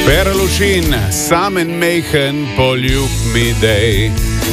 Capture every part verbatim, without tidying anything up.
Perlušin, Samen Mehen, poljub mi dej.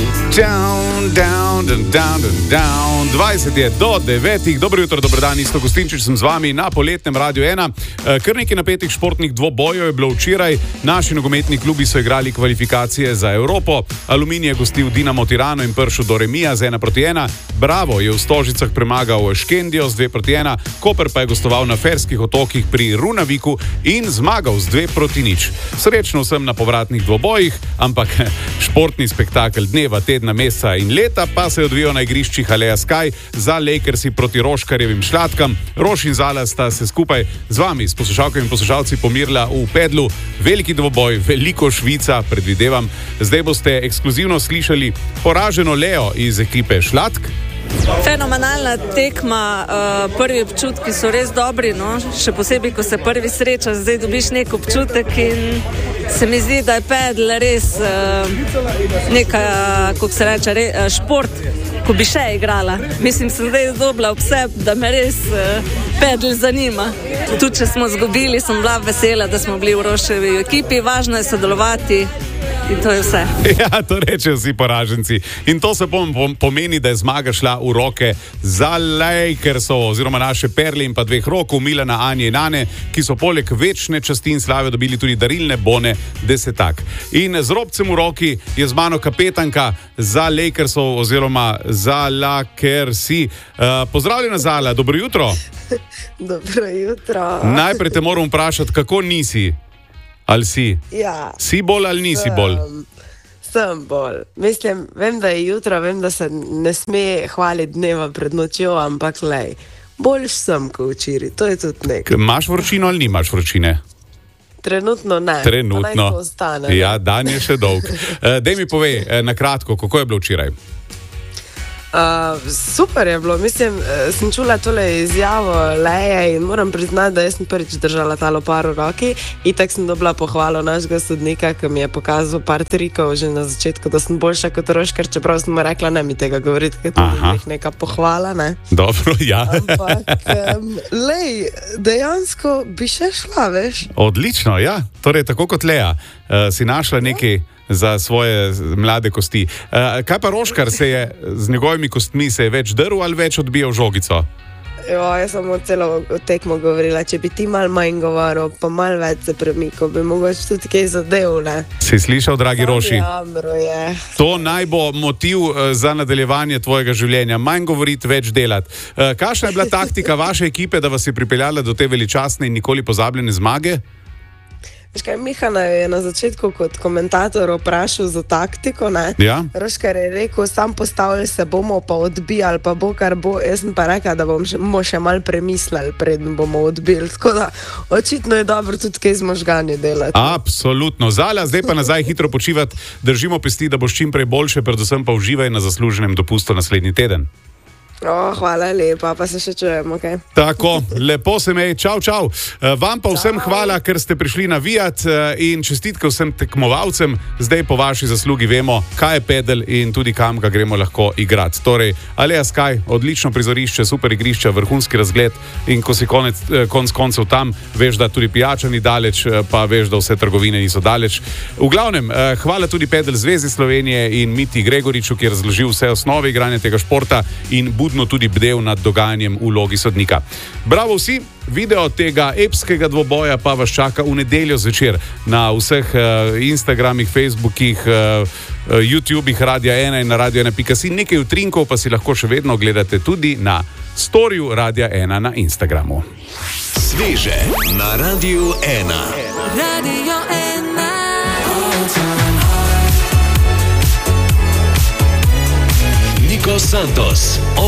Down, down, down, down, down. dvajset je do devetih. Dobro jutro, dober dan, Isto Gostinčič sem z vami na poletnem Radiu ena. Kar nekaj napetih športnih dvobojev je bilo včeraj. Naši nogometni klubi so igrali kvalifikacije za Evropo. Aluminij je gostil Dinamo Tirano in prišel do remija z ena proti ena. Bravo je v Stožicah premagal Škendijo z dve proti ena. Koper pa je gostoval na Ferskih otokih pri Runaviku in zmagal z dve proti nič. Srečno vsem na povratnih dvobojih, ampak športni spektakel dneva, tedna, meseca in leta pa se je odvijal na igriščih Aleja Sky za Lakersi proti Roškarjevim Šlatkam. Roš in Zala sta se skupaj z vami, s poslušalkami in poslušalci, pomirila v pedlu. Veliki dvoboj, veliko Švica, predvidevam. Zdaj boste ekskluzivno slišali poraženo Leo iz ekipe Šlatk. Fenomenalna tekma, uh, prvi občutki so res dobri, no? Še posebej, ko se prvi srečaš, zdaj dobiš nek občutek in se mi zdi, da je pedel res uh, neka, kako se reče, re, uh, šport, ko bi še igrala. Mislim, sem zdaj dobila vse, da me res uh, pedel zanima. Tudi, če smo zgubili, sem bila vesela, da smo bili v Roševi ekipi, važno je sodelovati. In to je vse. Ja, to rečejo vsi poraženci. In to se pomeni, da je zmaga šla v roke za Lakersov, oziroma naše perle in pa dveh rokov, Milana, Anje in Ane, ki so poleg večne časti in slave dobili tudi darilne bone desetak. In z robcem v roki je z mano kapetanka za Lakersov, oziroma za Lakersi. Uh, pozdravljena, Zala, dobro jutro. Dobro jutro. Najprej te moram vprašati, kako nisi? Ali si? Ja. Si bolj ali nisi bolj? Sem bolj. Mislim, vem, da je jutro, vem, da se ne sme hvaliti dneva pred nočjo, ampak lej, bolj sem kot včeraj, to je tudi nekaj. Imaš vročino ali nimaš vročine? Trenutno ne. Trenutno. Ostane, ja, dan je še dolg. uh, Dej mi povej, uh, na kratko, kako je bilo včeraj? Uh, super je bilo, mislim, sem čula tole izjavo Leje in moram priznati, da jaz sem prvič držala ta lopar v roki in tako sem dobila pohvalo našega sodnika, ki mi je pokazal par trikov že na začetku, da sem boljša kot Roškar, čeprav sem mu rekla, ne mi tega govoriti, ker to je neka pohvala, ne? Dobro, ja. Ampak, um, lej, dejansko bi še šla, veš? Odlično, ja. Torej, tako kot Leja, uh, si našla nekaj za svoje mlade kosti. Uh, kaj pa Roškar, se je z njegovimi kostmi se je več drl ali več odbijal žogico? Jo, jaz sem od celo tekmo govorila, če bi ti mal manj govoril, pa mal več se premikal, bi mogoče tudi kaj zadev, ne? Si slišal, dragi Roši? Jamro je. To naj bo motiv uh, za nadaljevanje tvojega življenja. Manj govoriti, več delati. Uh, kakšna je bila taktika vaše ekipe, da vas je pripeljala do te veličastne in nikoli pozabljene zmage? Škaj, Mihana je na začetku kot komentator vprašal za taktiko, ne? Ja. Roškar je rekel, sam postavili se bomo pa odbijali, pa bo kar bo. Jaz sem pa rekla, da bomo še, bomo še mal premislili, preden bomo odbili. Tako da očitno je dobro tudi kaj z možgani delati. Absolutno. Zala, zdaj pa nazaj hitro počivati. Držimo pesti, da boš čim prej boljše, predvsem pa uživaj na zasluženem dopustu naslednji teden. Oh, hvala lepa, pa se še čujemo, ok? Tako, lepo se mej, čau, čau. Vam pa vsem hvala, ker ste prišli navijat in čestitke vsem tekmovalcem. Zdaj po vaši zaslugi vemo, kaj je pedel in tudi kam ga gremo lahko igrati. Torej, Aleja Sky, odlično prizorišče, super igrišče, vrhunski razgled in ko si konec, konc koncev tam, veš, da tudi pijača ni daleč, pa veš, da vse trgovine niso daleč. V glavnem, hvala tudi Pedel Zvezi Slovenije in Miti Gregoriču, ki je razložil vse osnove igranja tega športa in budno tudi bdel nad dogajanjem v vlogi sodnika. Bravo vsi, video tega epskega dvoboja pa vas čaka v nedeljo zvečer na vseh uh, Instagramih, Facebookih, uh, uh, YouTubih Radia ena in na radio ena pika si. Nekaj utrinkov pa si lahko še vedno gledate tudi na storju Radia ena na Instagramu. Sveže na Radiu ena. Radio ena. Niko Santos.